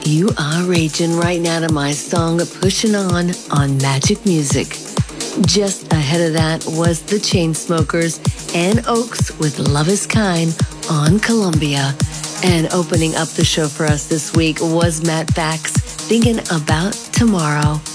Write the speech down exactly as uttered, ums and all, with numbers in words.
You are raging right now to my song Pushing On on Magic Music. Just ahead of that was The Chainsmokers and Oaks with Love Is Kind on Columbia. And opening up the show for us this week was Matt Fax, Thinking About Tomorrow.